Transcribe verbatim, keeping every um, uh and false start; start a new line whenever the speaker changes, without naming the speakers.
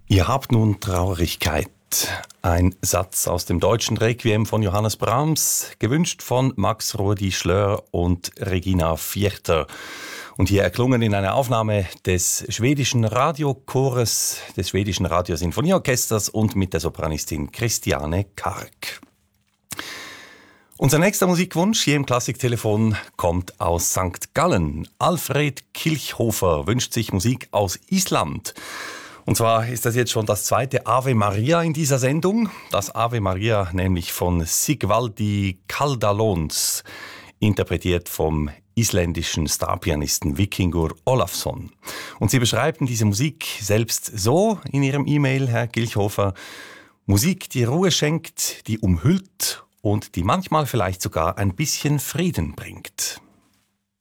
Ihr habt nun Traurigkeit. Ein Satz aus dem deutschen Requiem von Johannes Brahms, gewünscht von Max Rudi Schlör und Regina Vierter. Und hier erklungen in einer Aufnahme des schwedischen Radiochores, des schwedischen Radiosinfonieorchesters und mit der Sopranistin Christiane Karg. Unser nächster Musikwunsch hier im Klassiktelefon kommt aus Sankt Gallen. Alfred Kilchhofer wünscht sich Musik aus Island. Und zwar ist das jetzt schon das zweite Ave Maria in dieser Sendung. Das Ave Maria nämlich von Sigvaldi Kaldalóns, interpretiert vom isländischen Starpianisten Vikingur Olafsson. Und Sie beschreiben diese Musik selbst so in Ihrem E-Mail, Herr Kilchhofer: Musik, die Ruhe schenkt, die umhüllt und die manchmal vielleicht sogar ein bisschen Frieden bringt.